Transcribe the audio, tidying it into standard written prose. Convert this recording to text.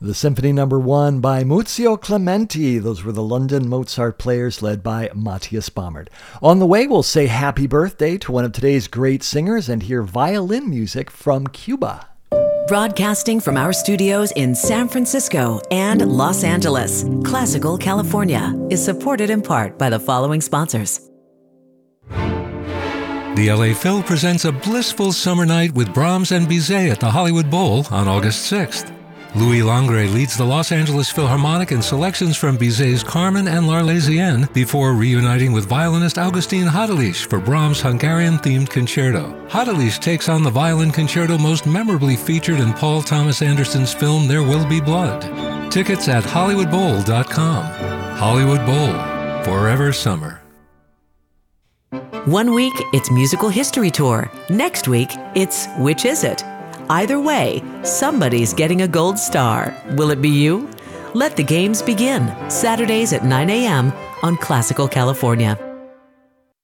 The Symphony No. 1 by Muzio Clementi. Those were the London Mozart Players led by Matthias Baumert. On the way, we'll say happy birthday to one of today's great singers and hear violin music from Cuba. Broadcasting from our studios in San Francisco and Los Angeles, Classical California is supported in part by the following sponsors. The LA Phil presents a blissful summer night with Brahms and Bizet at the Hollywood Bowl on August 6th. Louis Langre leads the Los Angeles Philharmonic in selections from Bizet's Carmen and L'Arlésienne before reuniting with violinist Augustin Hadelich for Brahms' Hungarian-themed concerto. Hadelich takes on the violin concerto most memorably featured in Paul Thomas Anderson's film There Will Be Blood. Tickets at HollywoodBowl.com. Hollywood Bowl, forever summer. 1 week, it's Musical History Tour. Next week, it's Which Is It? Either way, somebody's getting a gold star. Will it be you? Let the games begin. Saturdays at 9 a.m. on Classical California.